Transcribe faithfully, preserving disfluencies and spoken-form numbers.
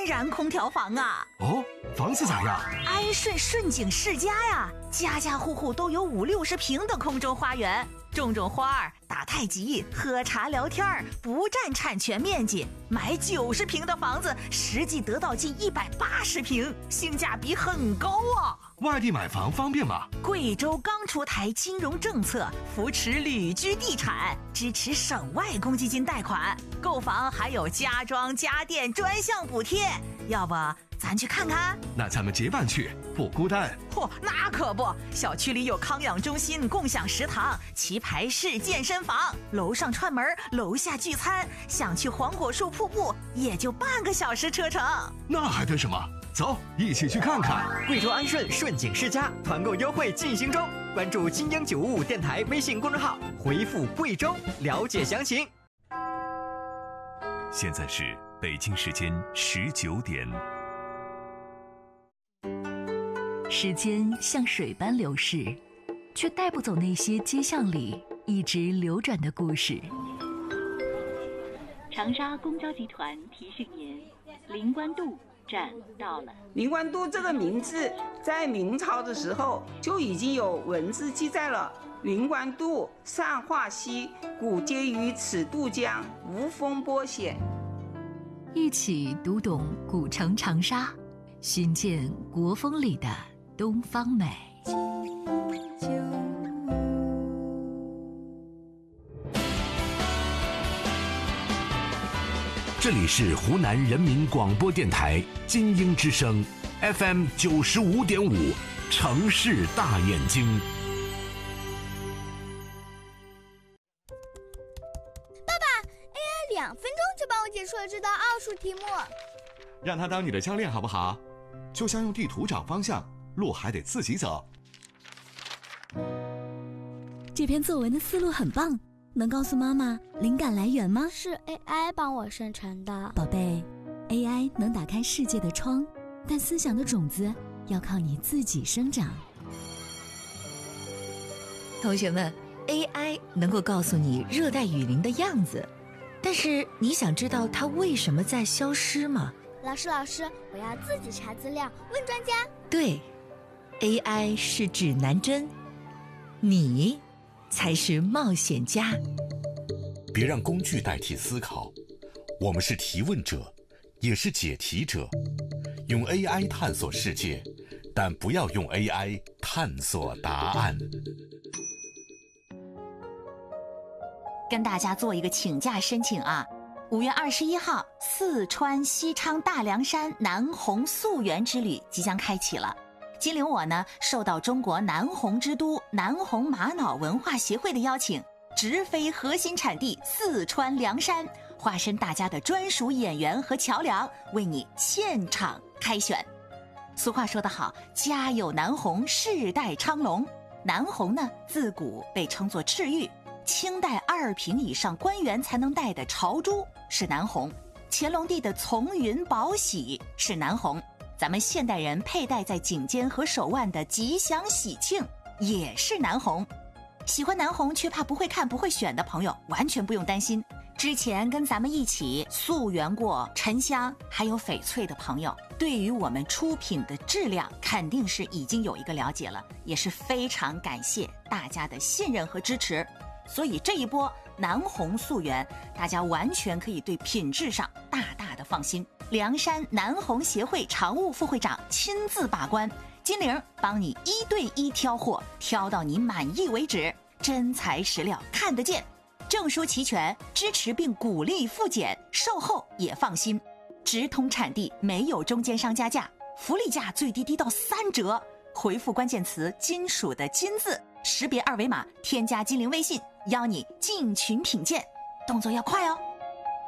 天然空调房啊。 哦，房子咋样？ 安顺顺景世家呀，家家户户都有五六十平的空中花园，种种花儿，打太极，喝茶聊天儿，不占产权面积。买九十平的房子，实际得到近一百八十平，性价比很高啊。 外地买房方便吗？ 贵州刚出台金融政策，扶持旅居地产，支持省外公积金贷款，购房还有家装家电专项补贴。要不咱去看看？ 那咱们结伴去，不孤单。 嚯、哦，那可不，小区里有康养中心、共享食堂、棋牌室、健身房，楼上串门，楼下聚餐。想去黄果树瀑布，也就半个小时车程。 那还等什么？走，一起去看看。 贵州安顺顺景世家团购优惠进行中，关注金鹰九五五电台微信公众号，回复贵州了解详情。 现在是北京时间十九点。 时间像水般流逝，却带不走那些街巷里一直流转的故事。 长沙公交集团提醒您，灵官渡站到了。 灵官渡这个名字在明朝的时候就已经有文字记载了。灵官渡，善化溪，古接于此渡江，无风波险。 一起读懂古城长沙，寻见国风里的东方美。 这里是湖南人民广播电台金鹰之声 F M 九十五点五，城市大眼睛。 爸爸 ，A I 两分钟就帮我解出了这道奥数题目。 让他当你的教练好不好？就像用地图找方向，路还得自己走。 这篇作文的思路很棒，能告诉妈妈灵感来源吗？ 是 A I 帮我生成的。 宝贝， A I 能打开世界的窗，但思想的种子要靠你自己生长。 同学们， A I 能够告诉你热带雨林的样子，但是你想知道它为什么在消失吗？ 老师老师，我要自己查资料，问专家。 对， A I 是指南针，你才是冒险家。 别让工具代替思考，我们是提问者，也是解题者。用 A I 探索世界，但不要用 A I 探索答案。 跟大家做一个请假申请啊！五月二十一号，四川西昌大凉山南红溯源之旅即将开启了。金陵我呢，受到中国南红之都南红玛瑙文化协会的邀请，直飞核心产地四川凉山，化身大家的专属演员和桥梁，为你现场开选。俗话说得好，家有南红，世代昌隆。南红呢，自古被称作赤玉，清代二品以上官员才能戴的朝珠是南红，乾隆帝的从云宝玺是南红，咱们现代人佩戴在颈间和手腕的吉祥喜庆也是南红。喜欢南红却怕不会看不会选的朋友完全不用担心，之前跟咱们一起溯源过沉香还有翡翠的朋友，对于我们出品的质量肯定是已经有一个了解了，也是非常感谢大家的信任和支持。所以这一波南红溯源，大家完全可以对品质上大大的放心。凉山南红协会常务副会长亲自把关，金玲帮你一对一挑货，挑到你满意为止，真材实料看得见，证书齐全，支持并鼓励复检，售后也放心，直通产地，没有中间商加价，福利价最低低到三折。回复关键词金属的金字，识别二维码，添加金玲微信，邀你进群品鉴，动作要快哦。